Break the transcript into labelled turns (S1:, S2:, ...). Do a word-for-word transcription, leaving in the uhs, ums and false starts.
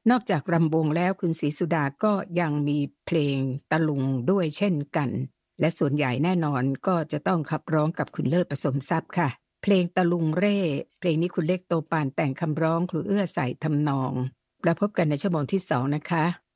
S1: นอกจากรำวงแล้วคุณศรีสุดาก็ยังมีเพลงตะลุงด้วยเช่นกันและส่วนใหญ่แน่นอนก็จะต้องขับร้องกับคุณเลิศประสมทรัพย์ค่ะเพลงตะลุงเร่เพลงนี้คุณเล็กโตปานแต่งคำร้องครูเอื้อใส่ทำนองแล้วพบกันในชั่วโมงที่สองนะคะ